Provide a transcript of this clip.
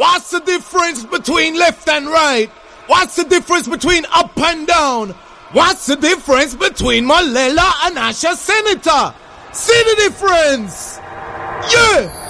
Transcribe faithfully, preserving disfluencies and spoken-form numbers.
What's the difference between left and right? What's the difference between up and down? What's the difference between Malela and Asha Senator? See the difference? Yeah!